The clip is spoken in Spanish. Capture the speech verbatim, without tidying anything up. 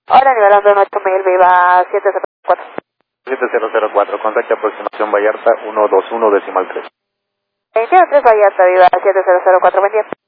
Ahora nivelando nuestro mail, Viva siete cero cuatro. siete cero cero cuatro, contacto aproximación Vallarta uno dos uno decimal tres. veintiuno tres Vallarta, Viva siete cero cero cuatro, buen día.